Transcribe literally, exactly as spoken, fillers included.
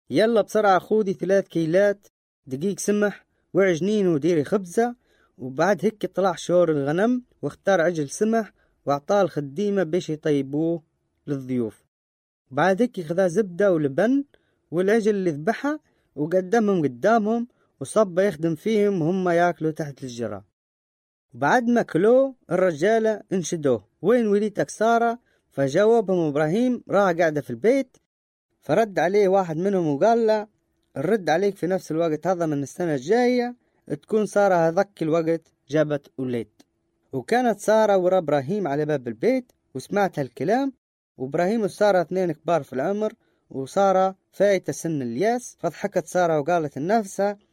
يلا بسرعة خودي ثلاث كيلات دقيق سمح وعجنين وديري خبزة. وبعد هيك طلع شور الغنم واختار عجل سمح واعطاه الخديمة بيش يطيبوه للضيوف. بعد هيك خذا زبدة ولبن والعجل اللي ذبحها وقدمهم قدامهم وصب يخدم فيهم وهم ياكلوا تحت الجرة. بعد ما كلوا الرجالة انشدوه وين وليتك سارة؟ فجاوبهم إبراهيم راح قاعدة في البيت. فرد عليه واحد منهم وقال له الرد عليك في نفس الوقت هذا من السنة الجاية تكون سارة هذاك الوقت جابت وليد. وكانت سارة ورا إبراهيم على باب البيت وسمعت هالكلام. وإبراهيم وسارة اثنين كبار في العمر وسارة فايتة سن الياس. فضحكت سارة وقالت لنفسها